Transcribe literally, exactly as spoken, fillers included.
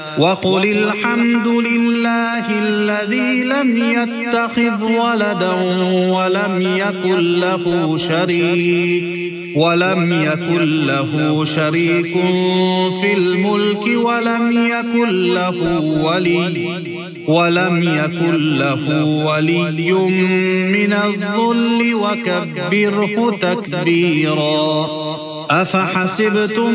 وقل الحمد لله الذي لم يتخذ ولدا ولم يكن له شريك ولم يكن له شريك في الملك ولم يكن له ولي ولم يكن له ولي من الذل وكبره تكبيرا. أفحسبتم